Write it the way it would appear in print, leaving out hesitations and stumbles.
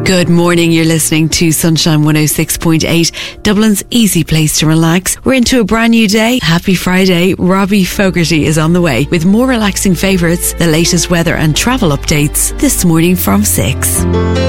Good morning, you're listening to Sunshine 106.8, Dublin's easy place to relax. We're into a brand new day. Happy Friday. Robbie Fogarty is on the way with more relaxing favourites, the latest weather and travel updates this morning from 6.